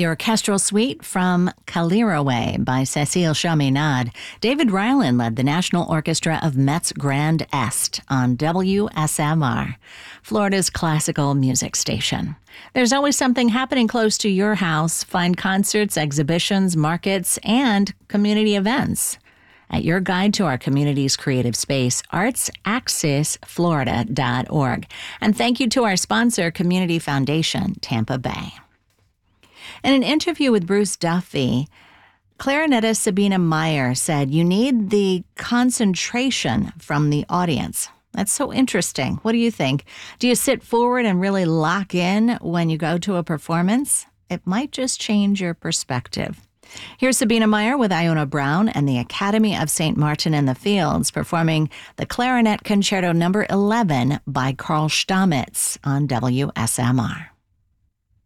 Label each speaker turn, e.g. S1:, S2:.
S1: The orchestral suite from Caliraway by Cécile Chaminade. David Ryland led the National Orchestra of Metz Grand Est on WSMR, Florida's classical music station. There's always something happening close to your house. Find concerts, exhibitions, markets, and community events at your guide to our community's creative space, artsaccessflorida.org. And thank you to our sponsor, Community Foundation, Tampa Bay. In an interview with Bruce Duffy, clarinetist Sabina Meyer said, "You need the concentration from the audience." That's so interesting. What do you think? Do you sit forward and really lock in when you go to a performance? It might just change your perspective. Here's Sabina Meyer with Iona Brown and the Academy of St. Martin in the Fields performing the Clarinet Concerto No. 11 by Carl Stamitz on WSMR.